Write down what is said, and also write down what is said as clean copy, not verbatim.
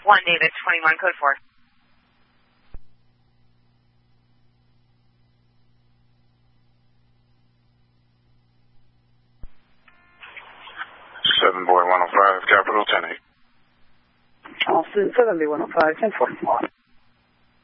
David, 21, code 4. Seven boy 105, capital 10-8. Austin, 7B 105, 10-4.